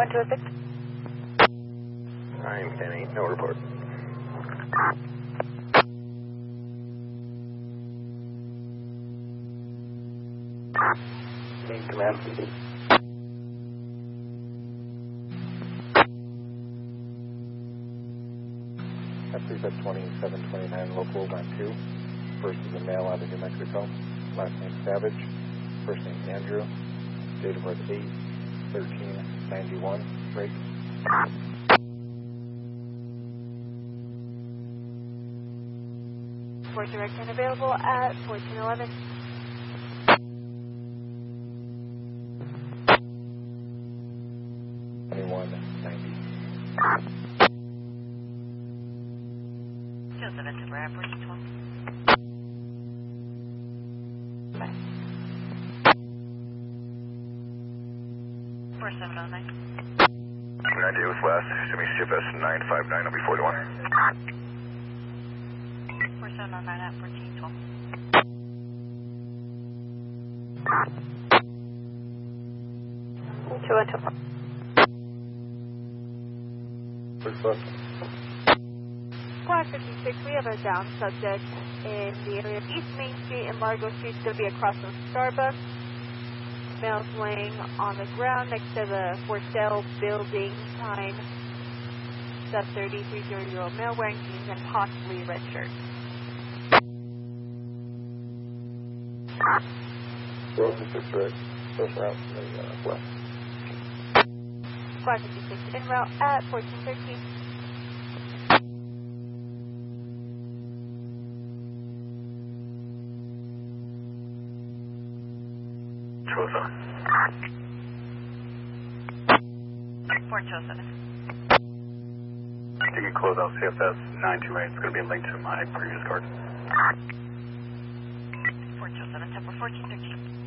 1206. I'm 10-8, no report. Main command. F3 2729 local 12. First is a male out of New Mexico. Last name Savage. First name Andrew. Date of birth 8/13/91. Break. Port direct and available at 1411. Joseph, enter at 1412. Bye. 4709. 90 was last. Jimmy CFS 959, I'll be 41. 4709 at 1412. First bus. Squad 56, we have a down subject in the area of East Main Street and Largo Street. It's going to be across from Starbucks. Male's laying on the ground next to the for sale building sign. It's a 33-year-old male wearing jeans and possibly a red shirt. Road 56 right. First route from the west. Squad 56 en route at 1413. Joseph. Fort Joseph. You can close out CFS 928. It's going to be linked to my previous card. Fort Joseph, Temple 1413.